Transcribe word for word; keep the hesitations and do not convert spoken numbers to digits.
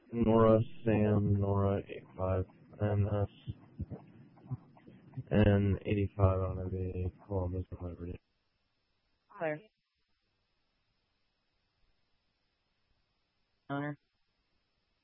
Nora, Sam, Nora, eighty-five, N S, and eighty-five on the Columbus and Liberty. Clear. Owner.